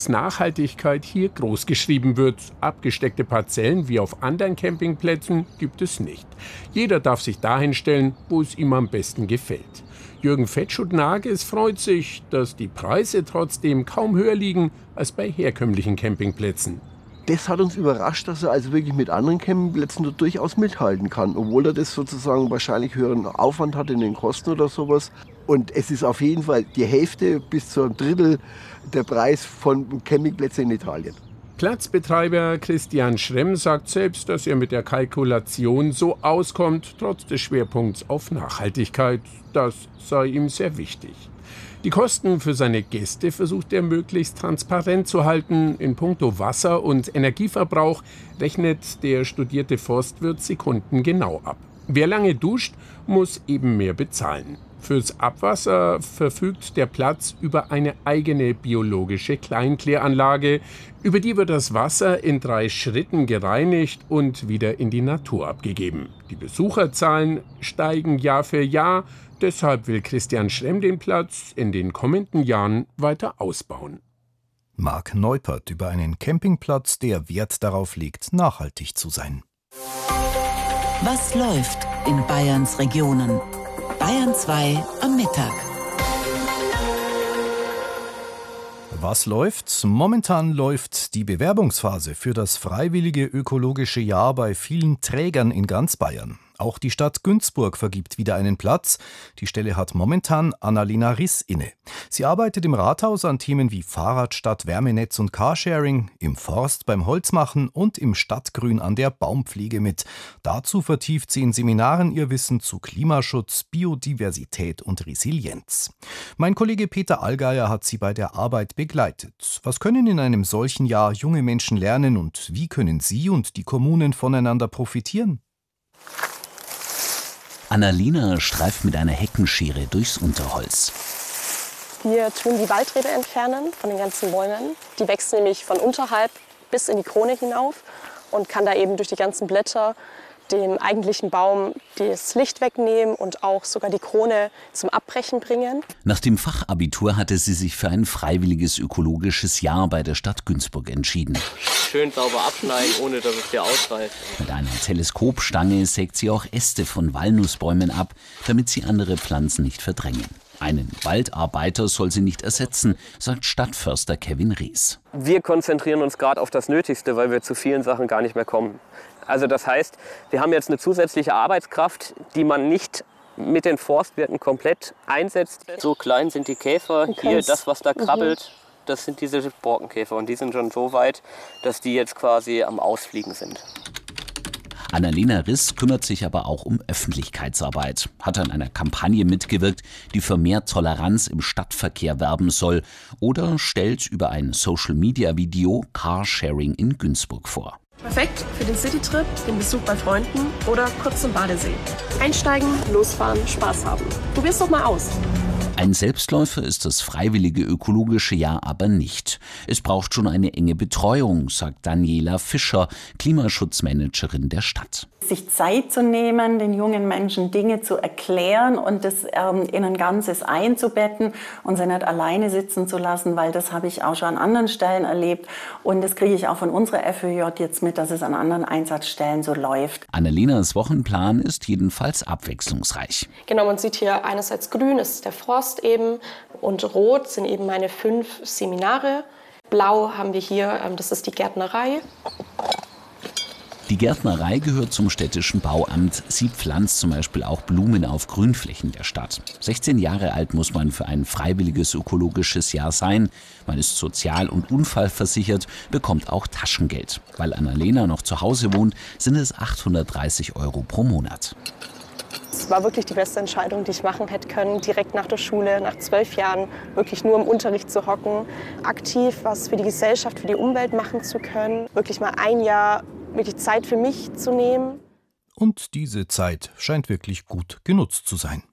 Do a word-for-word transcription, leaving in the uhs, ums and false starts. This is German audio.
Nachhaltigkeit hier großgeschrieben wird. Abgesteckte Parzellen wie auf anderen Campingplätzen gibt es nicht. Jeder darf sich dahin stellen, wo es ihm am besten gefällt. Jürgen Fetschut-Nages freut sich, dass die Preise trotzdem kaum höher liegen als bei herkömmlichen Campingplätzen. Das hat uns überrascht, dass er also wirklich mit anderen Campingplätzen da durchaus mithalten kann, obwohl er das sozusagen wahrscheinlich höheren Aufwand hat in den Kosten oder sowas. Und es ist auf jeden Fall die Hälfte bis zu einem Drittel der Preis von Campingplätzen in Italien. Platzbetreiber Christian Schremm sagt selbst, dass er mit der Kalkulation so auskommt, trotz des Schwerpunkts auf Nachhaltigkeit. Das sei ihm sehr wichtig. Die Kosten für seine Gäste versucht er möglichst transparent zu halten. In puncto Wasser- und Energieverbrauch rechnet der studierte Forstwirt sekundengenau ab. Wer lange duscht, muss eben mehr bezahlen. Fürs Abwasser verfügt der Platz über eine eigene biologische Kleinkläranlage. Über die wird das Wasser in drei Schritten gereinigt und wieder in die Natur abgegeben. Die Besucherzahlen steigen Jahr für Jahr. Deshalb will Christian Schremm den Platz in den kommenden Jahren weiter ausbauen. Marc Neupert über einen Campingplatz, der Wert darauf legt, nachhaltig zu sein. Was läuft in Bayerns Regionen? Bayern zwei am Mittag. Was läuft? Momentan läuft die Bewerbungsphase für das freiwillige ökologische Jahr bei vielen Trägern in ganz Bayern. Auch die Stadt Günzburg vergibt wieder einen Platz. Die Stelle hat momentan Annalena Riss inne. Sie arbeitet im Rathaus an Themen wie Fahrradstadt, Wärmenetz und Carsharing, im Forst beim Holzmachen und im Stadtgrün an der Baumpflege mit. Dazu vertieft sie in Seminaren ihr Wissen zu Klimaschutz, Biodiversität und Resilienz. Mein Kollege Peter Allgeier hat sie bei der Arbeit begleitet. Was können in einem solchen Jahr junge Menschen lernen und wie können sie und die Kommunen voneinander profitieren? Annalena streift mit einer Heckenschere durchs Unterholz. Wir tun die Waldrebe entfernen von den ganzen Bäumen. Die wächst nämlich von unterhalb bis in die Krone hinauf und kann da eben durch die ganzen Blätter dem eigentlichen Baum das Licht wegnehmen und auch sogar die Krone zum Abbrechen bringen. Nach dem Fachabitur hatte sie sich für ein freiwilliges ökologisches Jahr bei der Stadt Günzburg entschieden. Schön sauber abschneiden, ohne dass es dir ausreißt. Mit einer Teleskopstange sägt sie auch Äste von Walnussbäumen ab, damit sie andere Pflanzen nicht verdrängen. Einen Waldarbeiter soll sie nicht ersetzen, sagt Stadtförster Kevin Ries. Wir konzentrieren uns gerade auf das Nötigste, weil wir zu vielen Sachen gar nicht mehr kommen. Also das heißt, wir haben jetzt eine zusätzliche Arbeitskraft, die man nicht mit den Forstwirten komplett einsetzt. So klein sind die Käfer. Hier, das, was da krabbelt, das sind diese Borkenkäfer. Und die sind schon so weit, dass die jetzt quasi am Ausfliegen sind. Annalena Riss kümmert sich aber auch um Öffentlichkeitsarbeit, hat an einer Kampagne mitgewirkt, die für mehr Toleranz im Stadtverkehr werben soll oder stellt über ein Social-Media-Video Carsharing in Günzburg vor. Perfekt für den Citytrip, den Besuch bei Freunden oder kurz zum Badesee. Einsteigen, losfahren, Spaß haben. Probier's doch mal aus. Ein Selbstläufer ist das freiwillige ökologische Jahr aber nicht. Es braucht schon eine enge Betreuung, sagt Daniela Fischer, Klimaschutzmanagerin der Stadt. Sich Zeit zu nehmen, den jungen Menschen Dinge zu erklären und das ähm, in ein Ganzes einzubetten und sie nicht alleine sitzen zu lassen, weil das habe ich auch schon an anderen Stellen erlebt und das kriege ich auch von unserer F Ö J jetzt mit, dass es an anderen Einsatzstellen so läuft. Annalenas Wochenplan ist jedenfalls abwechslungsreich. Genau, man sieht hier einerseits grün ist der Forst eben und rot sind eben meine fünf Seminare. Blau haben wir hier, das ist die Gärtnerei. Die Gärtnerei gehört zum städtischen Bauamt. Sie pflanzt zum Beispiel auch Blumen auf Grünflächen der Stadt. sechzehn Jahre alt muss man für ein freiwilliges ökologisches Jahr sein. Man ist sozial- und unfallversichert, bekommt auch Taschengeld. Weil Annalena noch zu Hause wohnt, sind es achthundertdreißig Euro pro Monat. Es war wirklich die beste Entscheidung, die ich machen hätte können, direkt nach der Schule, nach zwölf Jahren, wirklich nur im Unterricht zu hocken, aktiv was für die Gesellschaft, für die Umwelt machen zu können, wirklich mal ein Jahr wirklich Zeit für mich zu nehmen. Und diese Zeit scheint wirklich gut genutzt zu sein.